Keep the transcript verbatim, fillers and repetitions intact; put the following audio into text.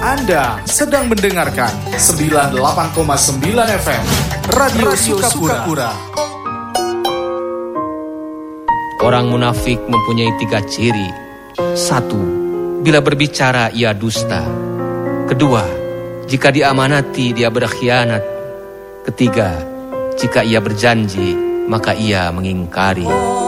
Anda sedang mendengarkan sembilan puluh delapan koma sembilan F M Radio, Radio Sukapura. Orang munafik mempunyai tiga ciri. Satu, bila berbicara ia dusta. Kedua, jika diamanati dia berkhianat. Ketiga, jika ia berjanji maka ia mengingkari.